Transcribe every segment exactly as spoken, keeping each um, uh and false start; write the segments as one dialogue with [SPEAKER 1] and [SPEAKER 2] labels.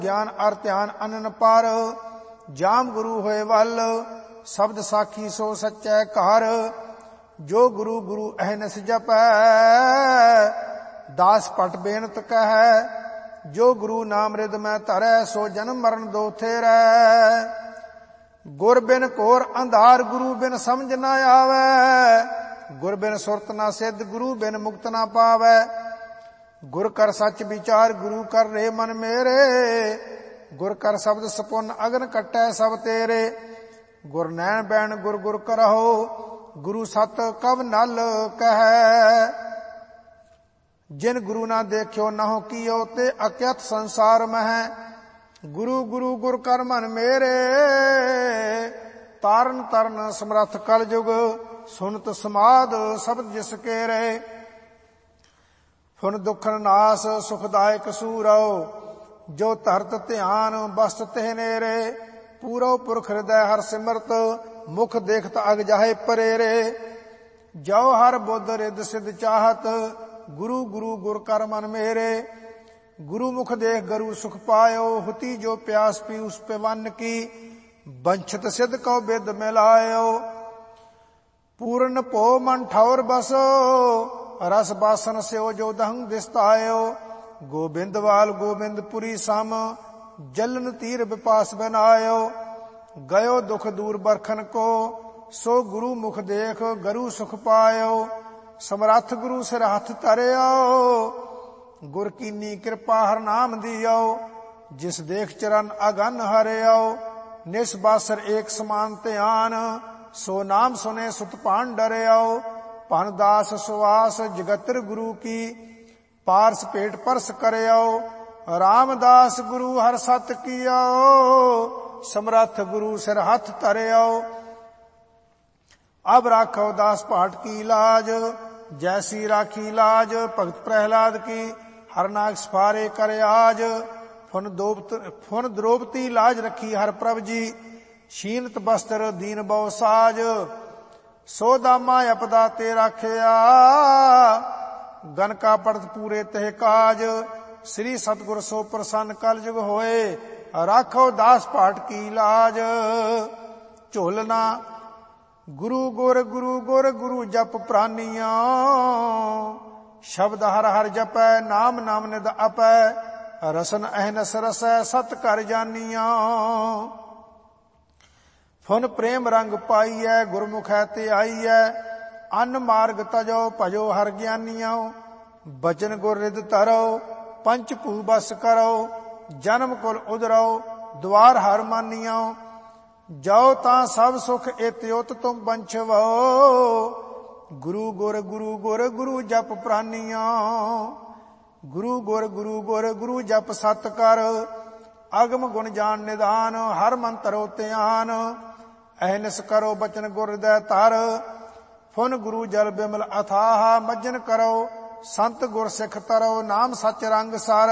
[SPEAKER 1] ਗਿਆਨ ਅਰ ਧਿਆਨ ਅਨਨ ਪਰ। ਜਾਮ ਗੁਰੂ ਹੋਏ ਵੱਲ ਸ਼ਬਦ ਸਾਖੀ ਸੋ ਸੱਚੈ ਘਰ। ਜੋ ਗੁਰੂ ਗੁਰੂ ਅਹਨਿਸ ਜਪੈ ਦਾਸ ਭਟ ਬੇਨਤ ਕਹੈ। ਜੋ ਗੁਰੂ ਨਾਮ ਰਿਦ ਮੈਂ ਧਰੈ ਸੋ ਜਨਮ ਮਰਨ ਦੋ ਥੇਰੈ। ਗੁਰ ਬਿਨ ਘੋਰ ਅੰਧਾਰ ਗੁਰੂ ਬਿਨ ਸਮਝ ਨਾ ਆਵੈ। ਗੁਰ ਬਿਨ ਸੁਰਤ ਨਾ ਸਿੱਧ ਗੁਰੂ ਬਿਨ ਮੁਕਤ ਨਾ ਪਾਵੈ। ਗੁਰ ਕਰ ਸੱਚ ਵਿਚਾਰ ਗੁਰੂ ਕਰ ਰੇ ਮਨ ਮੇਰੇ। ਗੁਰ ਕਰ ਸ਼ਬਦ ਸਪੁਨ ਅਗਨ ਕੱਟੈ ਸਭ ਤੇਰੇ। ਗੁਰ ਨੈਣ ਬੈਣ ਗੁਰ ਗੁਰ ਕਰਹੁ ਗੁਰੂ ਸਤ ਕਵ ਨਲ ਕਹੈ। ਜਿਨ ਗੁਰੂ ਨਾ ਦੇਖਿਓ ਨਾਹੁ ਕੀਓ ਤੇ ਅਕਿਅਥ ਸੰਸਾਰ ਮਹਿ। ਗੁਰੂ ਗੁਰੂ ਗੁਰ ਕਰ ਮਨ ਮੇਰੇ। ਤਾਰਨ ਤਰਨ ਸਮਰੱਥ ਕਲ ਜੁਗ ਸੁਨਤ ਸਮਾਦ ਸ਼ਬਦ ਜਿਸ ਕੇਰੇ। ਫੁਨ ਦੁਖਨ ਨਾਸ ਸੁਖਦਾਇਕ ਸੂਰਉ ਜੋ ਧਰਤ ਧਿਆਨ ਬਸਤ ਤਿਹ ਨੇਰੇ। ਪੂਰਵ ਪੁਰਖ ਹਿਰਦੈ ਹਰ ਸਿਮਰਤ ਮੁਖ ਦੇਖਤ ਅਗ ਜਾਹੇ ਪਰੇਰੇ। ਜੋ ਹਰ ਬੁੱਧ ਰਿਦ ਸਿਧ ਚਾਹਤ ਗੁਰੂ ਗੁਰੂ ਗੁਰ ਕਰ ਮਨ ਮੇਰੇ। ਗੁਰੂ ਮੁਖ ਦੇਖ ਗਰੂ ਸੁਖ ਪਾਇਓ ਹੁਤੀ ਜੋ ਪਿਆਸ ਪੀ ਉਸ ਪਿਵਨ ਕੀ। ਬੰਛਤ ਸਿਧ ਕਉ ਬਿਦ ਮਿਲਾਇਓ ਪੂਰਨ ਭੋ ਮਨ ਠੌਰ ਬਸੋ। ਰਸ ਬਾਸਨ ਸਿਓ ਜੋ ਦਹੰ ਦਿਸਤਾਇਓ। ਗੋਬਿੰਦਵਾਲ ਗੋਬਿੰਦਪੁਰੀ ਸਮ ਜਲਨ ਤੀਰ ਵਿਪਾਸ ਬਨਾਇਓ। ਗਇਓ ਦੁਖ ਦੂਰ ਬਰਖਨ ਕੋ ਸੋ ਗੁਰੂ ਮੁਖ ਦੇਖ ਗਰੂ ਸੁਖ ਪਾਇਓ। ਸਮਰੱਥ ਗੁਰੂ ਸਿਰ ਹੱਥ ਧਰਿਓ ਗੁਰ ਕੀਨੀ ਕਿਰਪਾ ਹਰ ਨਾਮ ਦਿਓ। ਜਿਸ ਦੇਖ ਚਰਨ ਅਗਨ ਹਰਿਓ ਨਿਸ ਬਾਸਰ ਏਕ ਸਮਾਨ ਧਿਆਨ। ਸੋ ਨਾਮ ਸੁਨੇ ਸੁਤ ਭਾਨ ਡਰਿਓ ਭਨ ਦਾਸ ਸੁਆਸ ਜਗਤਰ ਗੁਰੂ ਕੀ। ਪਾਰਸ ਪੇਟ ਪਰਸ ਕਰਿਓ ਰਾਮਦਾਸ ਗੁਰੂ ਹਰ ਸਤ ਕੀਓ। ਸਮਰੱਥ ਗੁਰੂ ਸਿਰ ਹੱਥ ਧਰਿਓ ਅਬ ਰਾਖੋ ਦਾਸ ਭਾਟ ਕੀ ਲਾਜ। ਜੈਸੀ ਰਾਖੀ ਲਾਜ ਭਗਤ ਪ੍ਰਹਿਲਾਦ ਕੀ। ਹਰ ਨਾਗ ਸਫਾਰੇ ਕਰ ਆਜ। ਫੁਨ ਦੋਪਤ ਫੁਨ ਦ੍ਰੋਪਤੀ ਲਾਜ ਰੱਖੀ ਹਰ ਪ੍ਰਭ ਜੀ। ਸ਼ੀਨਤ ਬਸਤਰ ਦੀਨ ਬਹੁ ਸਾਜ ਸੋ ਦਾਮਾ ਅਪਦਾ ਤੇ ਰਾਖਿਆ। ਗਨ ਕਾ ਪੜਤ ਪੂਰੇ ਤਹਿ ਕਾਜ। ਸ੍ਰੀ ਸਤਿਗੁਰ ਸੋ ਪ੍ਰਸੰਨ ਕਲ ਜੁਗ ਹੋਏ ਰਾਖੋ ਦਾਸ ਭਾਟ ਕੀ ਲਾਜ। ਝੋਲਨਾ ਗੁਰੂ ਗੁਰ ਗੁਰੂ ਗੁਰ ਗੁਰੂ ਜਪ ਪ੍ਰਾਨੀਆਂ। ਸ਼ਬਦ ਹਰ ਹਰ ਜਪੈ ਨਾਮ ਨਾਮ ਨਿਦ ਆਪੈ। ਰਸਨ ਅਹਨਸ ਰਸੈ ਸਤ ਕਰ ਜਾਨੀਆਂ। ਫੁਨ ਪ੍ਰੇਮ ਰੰਗ ਪਾਈਐ ਗੁਰਮੁਖੈ ਤੇ ਆਈਐ। ਅਨ ਮਾਰਗ ਤਜੋ ਭਜੋ ਹਰ ਗਿਆਨੀਆਂ। ਬਚਨ ਗੁਰ ਰਿਦ ਧਰੋ ਪੰਚ ਭੂ ਬਸ ਕਰੋ। ਜਨਮ ਕੁਲ ਉਦਰੋ ਦੁਆਰ ਹਰ ਮਾਨੀਆਂ। ਜਾਓ ਤਾਂ ਸਭ ਸੁਖ ਇਤਿਉਤ ਤੁਮ ਬੰਛਵੋ। ਗੁਰੂ ਗੁਰ ਗੁਰੂ ਗੁਰ ਗੁਰੂ ਜਪ ਪ੍ਰਾਨੀਆਂ। ਗੁਰੂ ਗੁਰ ਗੁਰੂ ਗੁਰ ਗੁਰੂ ਜਪ ਸਤ ਕਰ। ਅਗਮ ਗੁਣ ਜਾਣ ਨਿਦਾਨ ਹਰ ਮੰਤਰੋ ਧਿਆਨ। ਅਹਨਿਸ ਕਰੋ ਬਚਨ ਗੁਰ ਹਿਰਦੈ ਧਰ। ਫੁਨ ਗੁਰੂ ਜਲ ਬਿਮਲ ਅਥਾਹ ਮੱਜਨ ਕਰੋ। ਸੰਤ ਗੁਰ ਸਿੱਖ ਤਰੋ ਨਾਮ ਸਚ ਰੰਗ ਸਰ।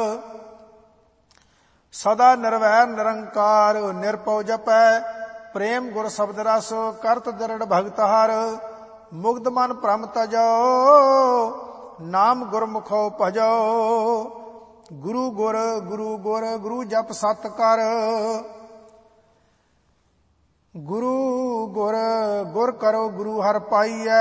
[SPEAKER 1] ਸਦਾ ਨਿਰਵੈਰ ਨਿਰੰਕਾਰ ਨਿਰਭਉ ਜਪੈ। ਪ੍ਰੇਮ ਗੁਰ ਸ਼ਬਦ ਰਸ ਕਰਤ ਦ੍ਰਿੜ ਭਗਤ ਹਰ। ਮੁਗਧ ਮਨ ਭ੍ਰਮ ਤਜੋ ਨਾਮ ਗੁਰਮੁਖੋ ਭਜੋ। ਗੁਰੂ ਗੁਰ ਗੁਰੂ ਗੁਰ ਗੁਰੂ ਜਪ ਸਤ ਕਰ। ਗੁਰੂ ਗੁਰ ਗੁਰ ਕਰੋ ਗੁਰੂ ਹਰ ਪਾਈਐ।